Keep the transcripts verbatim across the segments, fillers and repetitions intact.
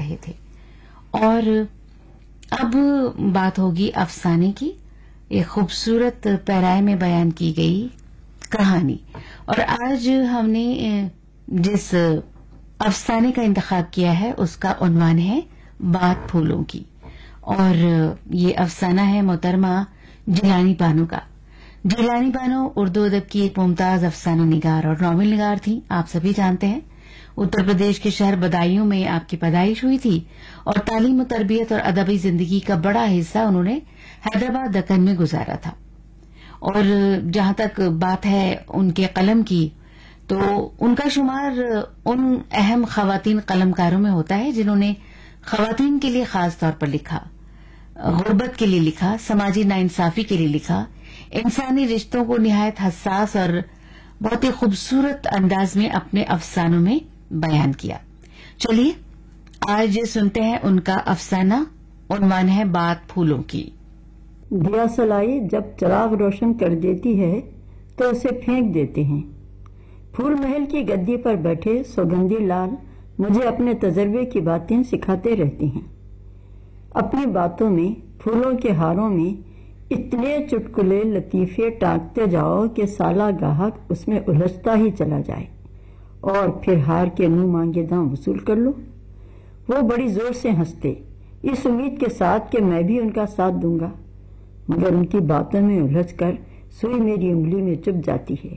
रहे थे। और अब बात होगी अफसाने की, एक खूबसूरत पैराए में बयान की गई कहानी। और आज हमने जिस अफसाने का इंतखाब किया है उसका उन्वान है बात फूलों की। और ये अफसाना है मोहतरमा जिलानी बानो का। जिलानी बानो उर्दू अदब की एक मुमताज अफसाना निगार और नॉवेल निगार थी, आप सभी जानते हैं। उत्तर प्रदेश के शहर बदायूं में आपकी पैदाइश हुई थी और तालीम, तरबियत और अदबी जिंदगी का बड़ा हिस्सा उन्होंने हैदराबाद दक्कन में गुजारा था। और जहां तक बात है उनके कलम की, तो उनका शुमार उन अहम खवातीन कलमकारों में होता है जिन्होंने खवातीन के लिए खास तौर पर लिखा, गुर्बत के लिए लिखा, समाजी नाइंसाफी के लिए लिखा, इंसानी रिश्तों को निहायत हसास और बहुत ही खूबसूरत अंदाज में अपने अफसानों में बयान किया। चलिए आज सुनते हैं उनका अफसाना, उन्वान है बात फूलों की। दिया सलाई जब चिराग रोशन कर देती है तो उसे फेंक देते हैं। फूल महल की गद्दी पर बैठे सौगंधी लाल मुझे अपने तजर्बे की बातें सिखाते रहते हैं। अपनी बातों में, फूलों के हारों में इतने चुटकुले लतीफे टांकते जाओ कि साला गाहक उसमें उलझता ही चला जाए और फिर हार के मुंह मांगे दाम वसूल कर लो। वो बड़ी जोर से हंसते, इस उम्मीद के साथ कि मैं भी उनका साथ दूंगा, मगर उनकी बातों में उलझकर सुई मेरी उंगली में चुभ जाती है।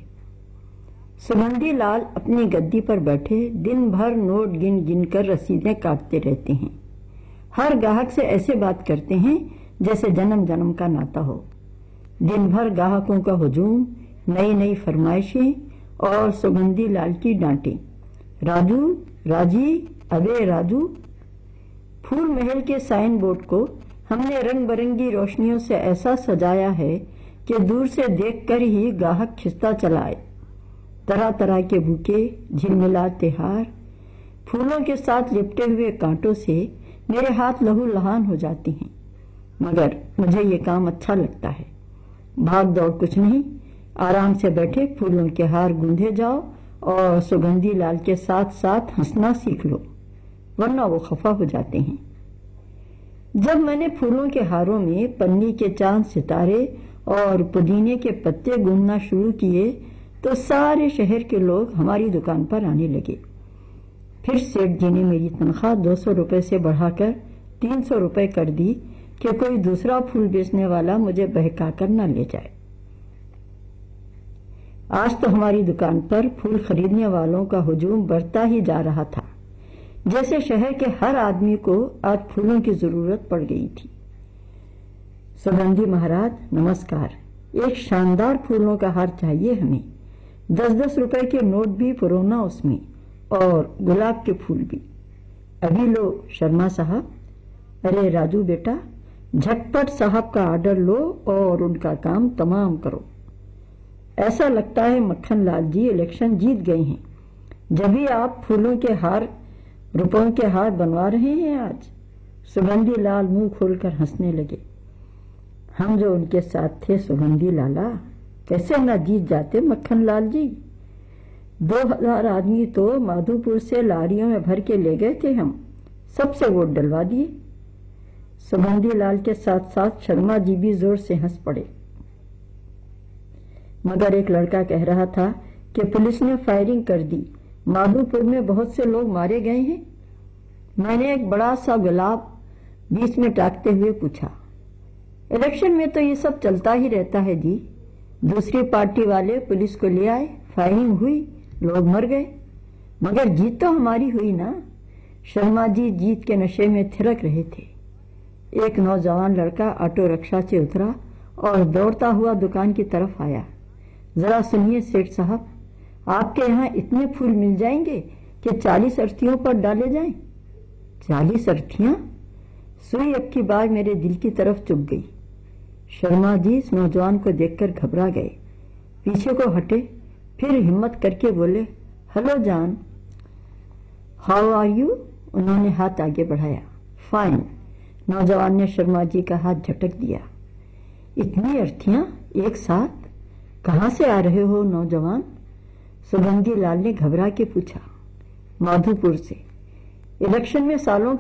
सुगंधी लाल अपनी गद्दी पर बैठे दिन भर नोट गिन गिन कर रसीदें काटते रहते हैं। हर ग्राहक से ऐसे बात करते हैं जैसे जन्म जन्म का नाता हो। दिन भर ग्राहकों का हुजूम, नई नई फरमाइशें और सुगंधी लाल की डांटें, राजू राजी अबे राजू। फूल महल के साइन बोर्ड को हमने रंग बिरंगी रोशनियों से ऐसा सजाया है कि दूर से देखकर ही ग्राहक खिंचता चला आए। तरह तरह के बुके, झिलमिलाते हार, फूलों के साथ लिपटे हुए कांटों से मेरे हाथ लहू लहान हो जाते हैं, मगर मुझे ये काम अच्छा लगता है। भाग दौड़ कुछ नहीं, आराम से बैठे फूलों के हार गूंधे जाओ और सुगंधी लाल के साथ साथ हंसना सीख लो, वरना वो खफा हो जाते हैं। जब मैंने फूलों के हारों में पन्नी के चांद सितारे और पुदीने के पत्ते गूंथना शुरू किए तो सारे शहर के लोग हमारी दुकान पर आने लगे। फिर सेठ जी ने मेरी तनख्वाह दो सौ रुपए से बढ़ाकर तीन सौ रुपए कर दी कि कोई दूसरा फूल बेचने वाला मुझे बहका कर न ले जाए। आज तो हमारी दुकान पर फूल खरीदने वालों का हुजूम बढ़ता ही जा रहा था, जैसे शहर के हर आदमी को आज फूलों की जरूरत पड़ गई थी। सुगंधी महाराज नमस्कार, एक शानदार फूलों का हार चाहिए हमें, दस दस रुपए के नोट भी पुरोना उसमें, और गुलाब के फूल भी। अभी लो शर्मा साहब। अरे राजू बेटा, झटपट साहब का आर्डर लो और उनका काम तमाम करो। ऐसा लगता है मक्खन लाल जी इलेक्शन जीत गए हैं, जब भी आप फूलों के हार, रुपयों के हार बनवा रहे हैं आज। सुगंधी लाल मुंह खोलकर हंसने लगे। हम जो उनके साथ थे सुगंधी लाला, कैसे न जीत जाते मक्खन लाल जी। दो हजार आदमी तो माधोपुर से लारियों में भर के ले गए थे, हम सबसे वोट डलवा दिए। सुगंधी लाल के साथ साथ शर्मा जी भी जोर से हंस पड़े। मगर एक लड़का कह रहा था कि पुलिस ने फायरिंग कर दी, माधोपुर में बहुत से लोग मारे गए हैं। मैंने एक बड़ा सा गुलाब बीच में टाकते हुए पूछा, इलेक्शन में तो ये सब चलता ही रहता है जी। दूसरी पार्टी वाले पुलिस को ले आए, फायरिंग हुई, लोग मर गए, मगर जीत तो हमारी हुई ना। शर्मा जी जीत के नशे में थिरक रहे थे। एक नौजवान लड़का ऑटो रिक्शा से उतरा और दौड़ता हुआ दुकान की तरफ आया। जरा सुनिए सेठ साहब, आपके यहाँ इतने फूल मिल जाएंगे कि चालीस अर्थियों पर डाले जाएं। चालीस अर्थियां? सुई अब की बार मेरे दिल की तरफ चुभ गई। शर्मा जी इस नौजवान को देखकर घबरा गए, पीछे को हटे, फिर हिम्मत करके बोले, हेलो जान, हाउ आर यू। उन्होंने हाथ आगे बढ़ाया। फाइन। नौजवान ने शर्मा जी का हाथ झटक दिया। इतनी अर्थियां एक साथ? कहां से आ रहे हो नौजवान? सुगंधी लाल ने घबरा के पूछा। माधोपुर से। इलेक्शन में सालों